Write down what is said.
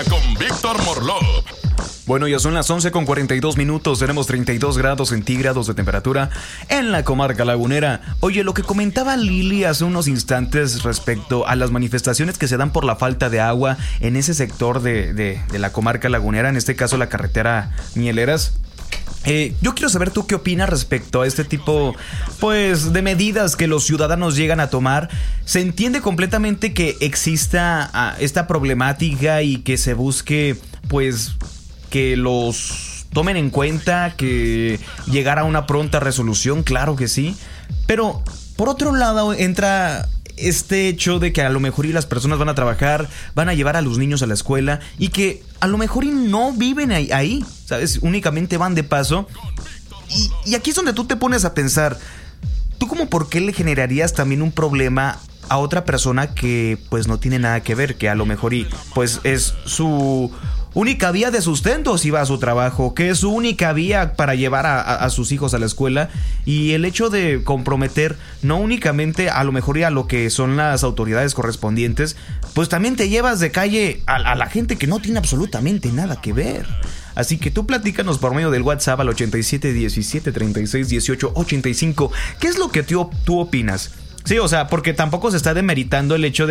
Con Víctor Morlov. Bueno, ya son las 11:42. Tenemos 32 grados centígrados de temperatura en la comarca lagunera. Oye, lo que comentaba Lili hace unos instantes respecto a las manifestaciones que se dan por la falta de agua en ese sector de la comarca lagunera, en este caso la carretera Mieleras. Yo quiero saber tú qué opinas respecto a este tipo, pues, de medidas que los ciudadanos llegan a tomar. Se entiende completamente que exista esta problemática y que se busque, pues, que los tomen en cuenta, que llegar a una pronta resolución, claro que sí. Pero, por otro lado, entra este hecho de que a lo mejor y las personas van a trabajar, van a llevar a los niños a la escuela y que a lo mejor y no viven ahí, ¿sabes? Únicamente van de paso. Y aquí es donde tú te pones a pensar, ¿tú como por qué le generarías también un problema a otra persona que pues no tiene nada que ver, que a lo mejor y pues es su única vía de sustento si va a su trabajo, que es su única vía para llevar a sus hijos a la escuela? Y el hecho de comprometer no únicamente a lo mejor y a lo que son las autoridades correspondientes, pues también te llevas de calle a la gente que no tiene absolutamente nada que ver. Así que tú platícanos por medio del WhatsApp al 87 17 36 18 85. ¿Qué es lo que tú opinas? Sí, o sea, porque tampoco se está demeritando el hecho de